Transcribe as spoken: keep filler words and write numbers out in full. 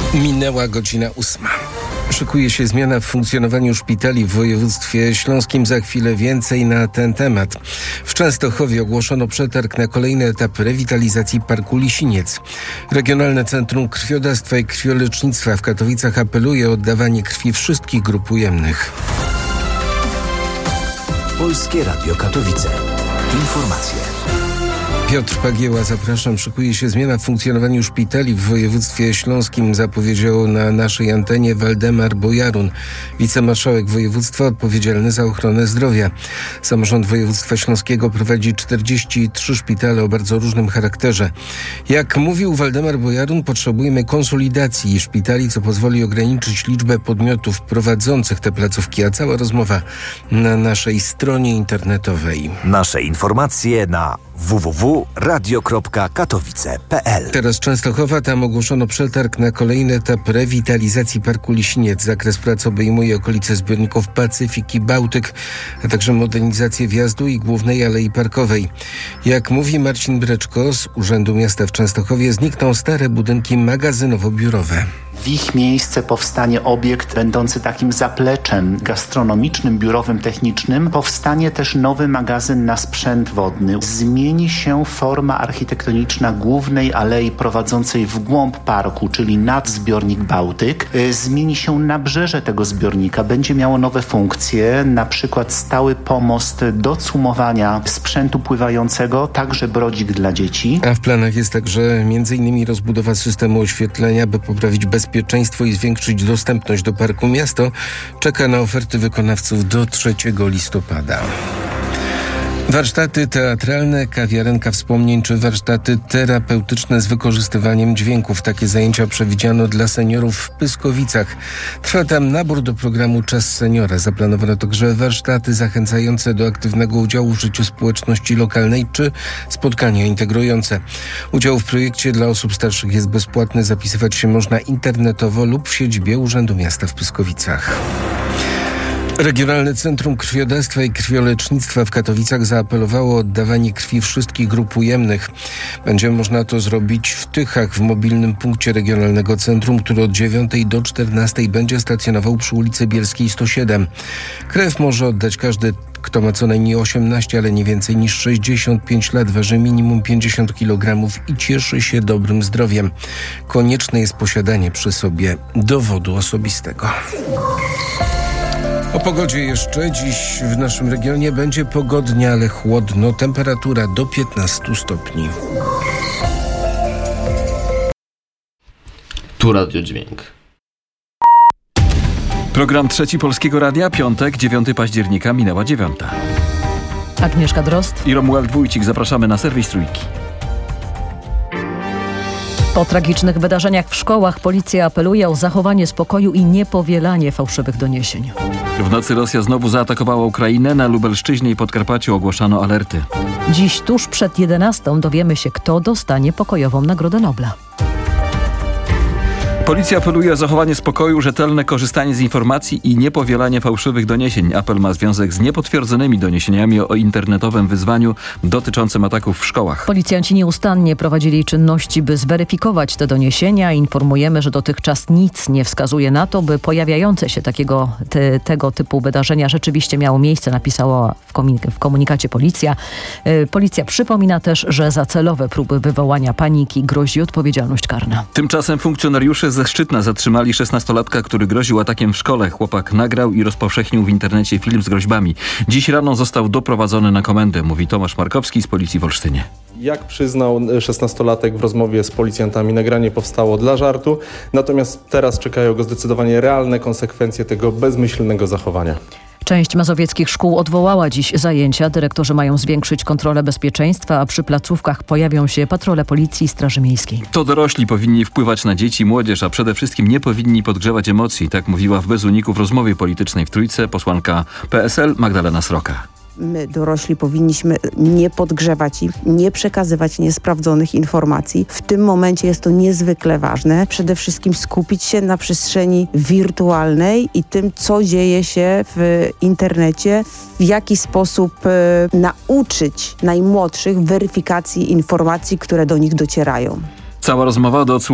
Minęła godzina ósma. Szykuje się zmiana w funkcjonowaniu szpitali w województwie śląskim. Za chwilę więcej na ten temat. W Częstochowie ogłoszono przetarg na kolejny etap rewitalizacji Parku Lisiniec. Regionalne Centrum Krwiodawstwa i Krwiolecznictwa w Katowicach apeluje o oddawanie krwi wszystkich grup ujemnych. Polskie Radio Katowice. Informacje. Piotr Pagieła, zapraszam. Szykuje się zmiana w funkcjonowaniu szpitali w województwie śląskim, zapowiedział na naszej antenie Waldemar Bojarun, wicemarszałek województwa odpowiedzialny za ochronę zdrowia. Samorząd województwa śląskiego prowadzi czterdzieści trzy szpitale o bardzo różnym charakterze. Jak mówił Waldemar Bojarun, potrzebujemy konsolidacji szpitali, co pozwoli ograniczyć liczbę podmiotów prowadzących te placówki, a cała rozmowa na naszej stronie internetowej. Nasze informacje na w w w kropka radio kropka katowice kropka p l. Teraz Częstochowa, tam ogłoszono przetarg na kolejny etap rewitalizacji Parku Lisiniec. Zakres prac obejmuje okolice zbiorników Pacyfik i Bałtyk, a także modernizację wjazdu i głównej alei parkowej. Jak mówi Marcin Breczko z Urzędu Miasta w Częstochowie, znikną stare budynki magazynowo-biurowe. W ich miejsce powstanie obiekt będący takim zapleczem gastronomicznym, biurowym, technicznym. Powstanie też nowy magazyn na sprzęt wodny. Zmieni się forma architektoniczna głównej alei prowadzącej w głąb parku, czyli nad zbiornik Bałtyk. Zmieni się nabrzeże tego zbiornika. Będzie miało nowe funkcje, na przykład stały pomost do cumowania sprzętu pływającego, także brodzik dla dzieci. A w planach jest także między innymi rozbudowa systemu oświetlenia, by poprawić bezpieczeństwo bezpieczeństwo i zwiększyć dostępność do parku. Miasto czeka na oferty wykonawców do trzeciego listopada. Warsztaty teatralne, kawiarenka wspomnień czy warsztaty terapeutyczne z wykorzystywaniem dźwięków. Takie zajęcia przewidziano dla seniorów w Pyskowicach. Trwa tam nabór do programu Czas Seniora. Zaplanowano także warsztaty zachęcające do aktywnego udziału w życiu społeczności lokalnej czy spotkania integrujące. Udział w projekcie dla osób starszych jest bezpłatny. Zapisywać się można internetowo lub w siedzibie Urzędu Miasta w Pyskowicach. Regionalne Centrum Krwiodawstwa i Krwiolecznictwa w Katowicach zaapelowało o oddawanie krwi wszystkich grup ujemnych. Będzie można to zrobić w Tychach, w mobilnym punkcie Regionalnego Centrum, który od dziewiątej do czternastej będzie stacjonował przy ulicy Bielskiej sto siedem. Krew może oddać każdy, kto ma co najmniej osiemnaście, ale nie więcej niż sześćdziesiąt pięć lat, waży minimum pięćdziesiąt kilogramów i cieszy się dobrym zdrowiem. Konieczne jest posiadanie przy sobie dowodu osobistego. O pogodzie jeszcze. Dziś w naszym regionie będzie pogodnie, ale chłodno. Temperatura do piętnastu stopni. Tu Radiodźwięk. Program Trzeci Polskiego Radia, piątek, dziewiątego października, minęła dziewiąta. Agnieszka Drozd I Romuald Wójcik, zapraszamy na serwis Trójki. Po tragicznych wydarzeniach w szkołach policja apeluje o zachowanie spokoju i niepowielanie fałszywych doniesień. W nocy Rosja znowu zaatakowała Ukrainę. Na Lubelszczyźnie i Podkarpaciu ogłaszano alerty. Dziś tuż przed jedenastą dowiemy się, kto dostanie pokojową Nagrodę Nobla. Policja apeluje o zachowanie spokoju, rzetelne korzystanie z informacji i niepowielanie fałszywych doniesień. Apel ma związek z niepotwierdzonymi doniesieniami o internetowym wyzwaniu dotyczącym ataków w szkołach. Policjanci nieustannie prowadzili czynności, by zweryfikować te doniesienia. Informujemy, że dotychczas nic nie wskazuje na to, by pojawiające się takiego, te, tego typu wydarzenia rzeczywiście miało miejsce, napisała w, komunik- w komunikacie policja. Yy, policja przypomina też, że za celowe próby wywołania paniki grozi odpowiedzialność karna. Tymczasem funkcjonariusze ze Szczytna zatrzymali szesnastolatka, który groził atakiem w szkole. Chłopak nagrał i rozpowszechnił w internecie film z groźbami. Dziś rano został doprowadzony na komendę, mówi Tomasz Markowski z Policji w Olsztynie. Jak przyznał szesnastolatek w rozmowie z policjantami, nagranie powstało dla żartu, natomiast teraz czekają go zdecydowanie realne konsekwencje tego bezmyślnego zachowania. Część mazowieckich szkół odwołała dziś zajęcia. Dyrektorzy mają zwiększyć kontrolę bezpieczeństwa, a przy placówkach pojawią się patrole policji i Straży Miejskiej. To dorośli powinni wpływać na dzieci i młodzież, a przede wszystkim nie powinni podgrzewać emocji. Tak mówiła w Bez Uniku w rozmowie politycznej w Trójce posłanka P S L Magdalena Sroka. My, dorośli, powinniśmy nie podgrzewać i nie przekazywać niesprawdzonych informacji. W tym momencie jest to niezwykle ważne. Przede wszystkim skupić się na przestrzeni wirtualnej i tym, co dzieje się w internecie, w jaki sposób e, nauczyć najmłodszych weryfikacji informacji, które do nich docierają. Cała rozmowa do